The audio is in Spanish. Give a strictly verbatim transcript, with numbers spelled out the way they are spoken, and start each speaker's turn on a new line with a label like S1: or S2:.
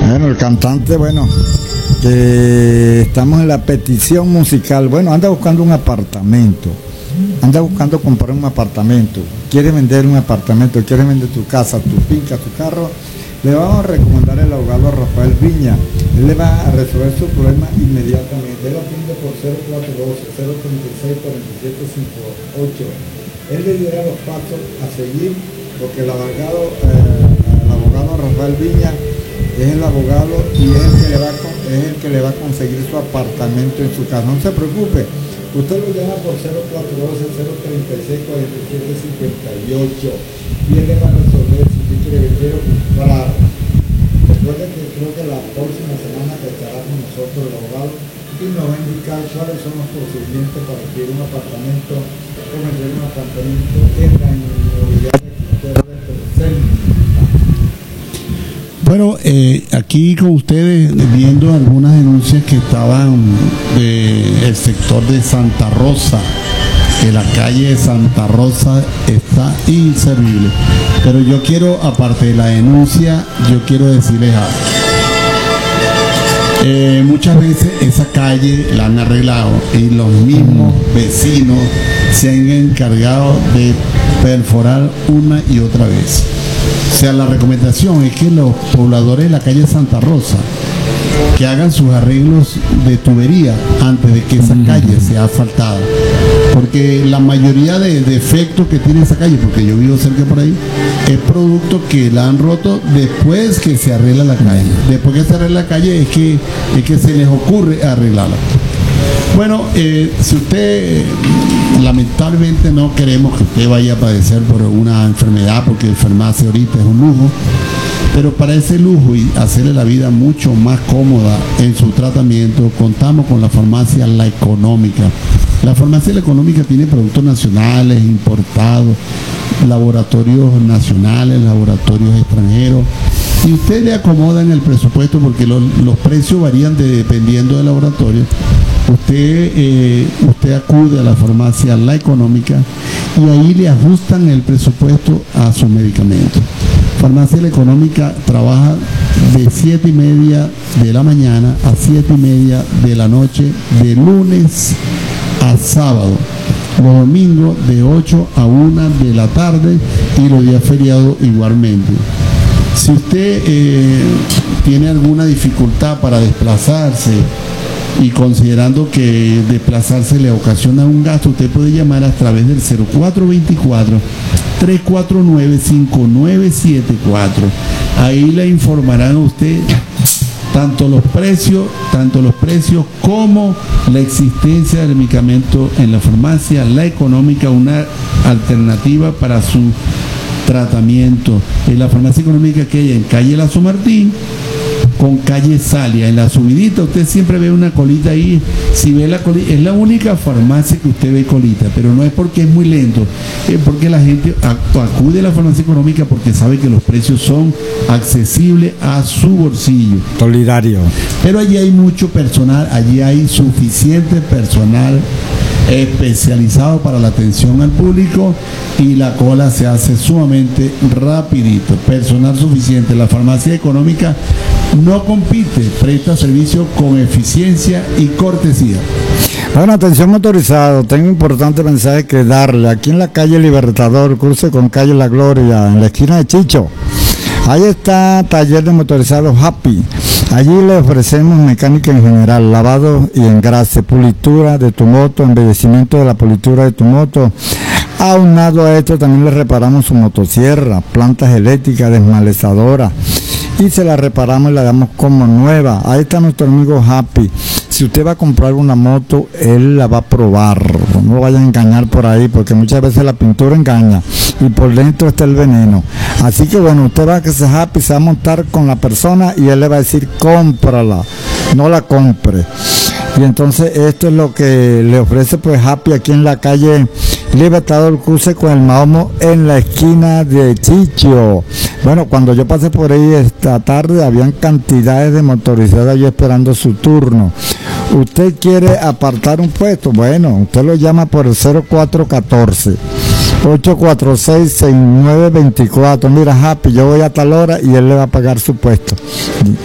S1: Bueno, el cantante, bueno, que estamos en la petición musical. Bueno, anda buscando un apartamento, anda buscando comprar un apartamento, quiere vender un apartamento, quiere vender tu casa, tu finca, tu carro. Le vamos a recomendar el abogado Rafael Viña. Él le va a resolver su problema inmediatamente. Él atiende por cero cuatro uno dos, cero tres seis, cuatro siete cinco ocho. Él le dirá los pasos a seguir, porque el abogado, eh, el abogado Rafael Viña es el abogado y es el, que le va a, es el que le va a conseguir su apartamento en su casa. No se preocupe, usted lo llama por cero cuatro uno dos, cero tres seis, cuatro siete cinco ocho y él le va a resolver si usted quiere vender o comprar. Recuerden que creo que la próxima semana que estará con nosotros el abogado y nos va a indicar cuáles son los procedimientos para adquirir un apartamento o vender un apartamento en la inmobiliaria que usted representa.
S2: Bueno, eh, aquí con ustedes viendo algunas denuncias que estaban del sector de Santa Rosa, que la calle de Santa Rosa está inservible. Pero yo quiero, aparte de la denuncia, yo quiero decirles algo. Eh, muchas veces esa calle la han arreglado y los mismos vecinos se han encargado de perforar una y otra vez. O sea, la recomendación es que los pobladores de la calle Santa Rosa que hagan sus arreglos de tubería antes de que esa calle sea asfaltada, porque la mayoría de defectos que tiene esa calle, porque yo vivo cerca por ahí, es producto que la han roto después que se arregla la calle. Después que se arregla la calle es que, es que se les ocurre arreglarla. Bueno, eh, si usted, lamentablemente no queremos que usted vaya a padecer por una enfermedad, porque enfermarse ahorita es un lujo, pero para ese lujo y hacerle la vida mucho más cómoda en su tratamiento, contamos con la farmacia La Económica. La farmacia La Económica tiene productos nacionales, importados, laboratorios nacionales, laboratorios extranjeros, y usted le acomoda en el presupuesto, porque los, los precios varían de, dependiendo del laboratorio. Usted, eh, usted acude a la farmacia La Económica y ahí le ajustan el presupuesto a su medicamento. Farmacia La Económica trabaja de siete y media de la mañana a siete y media de la noche, de lunes a sábado. Los domingos de ocho a una de la tarde y los días feriados igualmente. Si usted eh, tiene alguna dificultad para desplazarse y considerando que desplazarse le ocasiona un gasto, usted puede llamar a través del cero cuatro dos cuatro, tres cuatro nueve, cinco nueve siete cuatro. Ahí le informarán a usted tanto los precios, tanto los precios como la existencia del medicamento en la farmacia La Económica, una alternativa para su tratamiento. En la farmacia económica que hay en calle Lazo Martín con calle Salia, en la subidita usted siempre ve una colita ahí. Si ve la colita, es la única farmacia que usted ve colita, pero no es porque es muy lento, es porque la gente acude a la farmacia económica porque sabe que los precios son accesibles a su bolsillo.
S1: Solidario.
S2: Pero allí hay mucho personal, allí hay suficiente personal especializado para la atención al público y la cola se hace sumamente rapidito. Personal suficiente. La farmacia económica no compite, presta servicio con eficiencia y cortesía.
S1: Bueno, atención motorizado, tengo un importante mensaje que darle. Aquí en la calle Libertador, cruce con calle La Gloria, en la esquina de Chicho, ahí está taller de motorizados Happy. Allí le ofrecemos mecánica en general, lavado y engrase, pulitura de tu moto, embellecimiento de la pulitura de tu moto. Aunado a esto también le reparamos su motosierra, plantas eléctricas, desmalezadora, y se la reparamos y la damos como nueva. Ahí está nuestro amigo Happy. Si usted va a comprar una moto, él la va a probar. No lo vaya a engañar por ahí, porque muchas veces la pintura engaña y por dentro está el veneno. Así que bueno, usted va a que se Happy, se va a montar con la persona y él le va a decir cómprala, no la compre. Y entonces esto es lo que le ofrece pues Happy aquí en la calle Libertador, cruce con el Mahomo en la esquina de Chicho. Bueno, cuando yo pasé por ahí esta tarde, habían cantidades de motorizadas allí esperando su turno. ¿Usted quiere apartar un puesto? Bueno, usted lo llama por el cero cuatro uno cuatro, ocho cuatro seis, seis nueve dos cuatro. Mira, Happy, yo voy a tal hora y él le va a pagar su puesto.